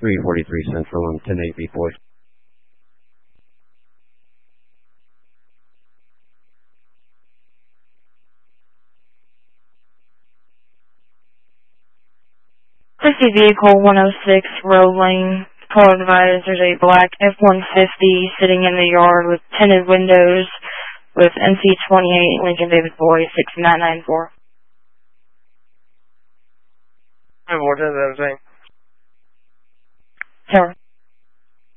343 Central on 10-8 B-Boy. Safety vehicle 106, road lane. Call advised there's a black F-150 sitting in the yard with tinted windows with NC-28 Lincoln David Boy 6994. What is that saying? Tower.